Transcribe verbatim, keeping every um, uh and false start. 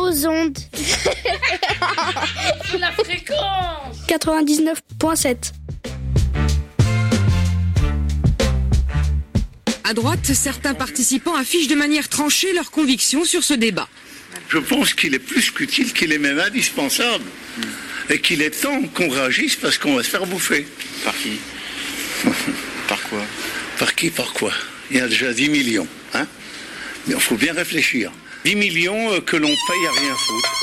aux ondes. La fréquence quatre-vingt-dix-neuf virgule sept. À droite, certains participants affichent de manière tranchée leurs convictions sur ce débat. Je pense qu'il est plus qu'utile, qu'il est même indispensable. Et qu'il est temps qu'on réagisse parce qu'on va se faire bouffer. Par qui? Par quoi? Par qui, par quoi? Il y a déjà dix millions. Hein, mais il faut bien réfléchir. dix millions que l'on paye à rien foutre.